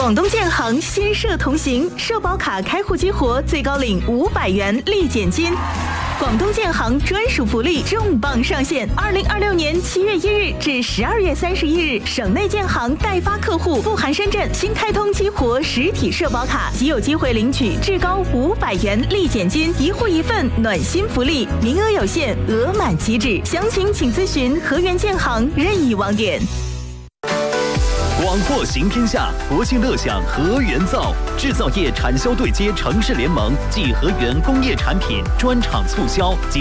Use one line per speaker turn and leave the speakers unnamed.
广东建行新社同行，社保卡开户激活，最高领500元立减金。广东建行专属福利重磅上线！2026年7月1日至12月31日，省内建行代发客户不含深圳新开通激活实体社保卡，即有机会领取至高500元立减金，一户一份暖心福利，名额有限，额满即止。详情请咨询河源建行任意网点。
广货行天下，国庆乐享河源造，制造业产销对接城市联盟暨河源工业产品专场促销。